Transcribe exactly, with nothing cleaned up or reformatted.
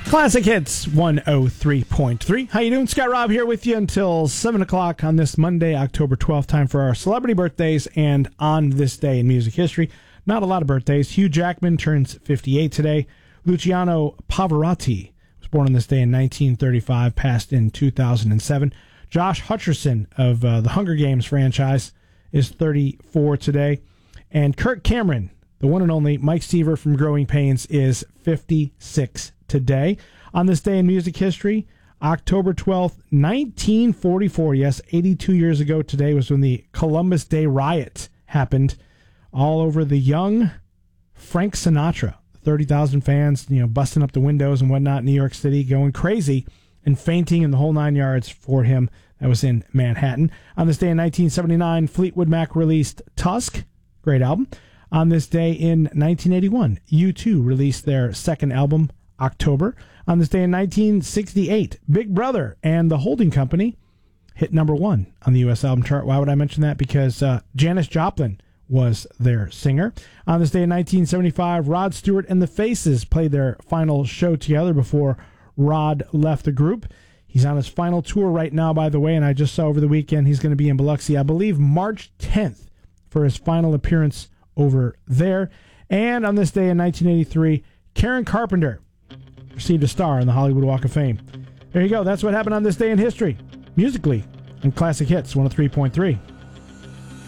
Classic Hits one oh three point three. How you doing? Scott Robb here with you until seven o'clock on this Monday, October twelfth. Time for our celebrity birthdays and on this day in music history. Not a lot of birthdays. Hugh Jackman turns fifty-eight today. Luciano Pavarotti was born on this day in nineteen thirty-five, passed in two thousand seven. Josh Hutcherson of uh, the Hunger Games franchise is thirty-four today. And Kirk Cameron, the one and only Mike Seaver from Growing Pains, is fifty-six today. On this day in music history, October twelfth, nineteen forty-four, yes, eighty-two years ago today was when the Columbus Day riot happened all over the young Frank Sinatra. thirty thousand fans, you know, busting up the windows and whatnot in New York City, going crazy and fainting in the whole nine yards for him. That was in Manhattan. On this day in nineteen seventy-nine, Fleetwood Mac released Tusk, great album. On this day in nineteen eighty-one, U two released their second album, October. On this day in nineteen sixty-eight, Big Brother and the Holding Company hit number one on the U S album chart. Why would I mention that? Because uh, Janis Joplin was their singer. On this day in nineteen seventy-five, Rod Stewart and the Faces played their final show together before Rod left the group. He's on his final tour right now, by the way, and I just saw over the weekend he's going to be in Biloxi, I believe, March tenth for his final appearance over there. And on this day in nineteen eighty-three, Karen Carpenter received a star on the Hollywood Walk of Fame. There you go. That's what happened on this day in history, musically, on Classic Hits one oh three point three.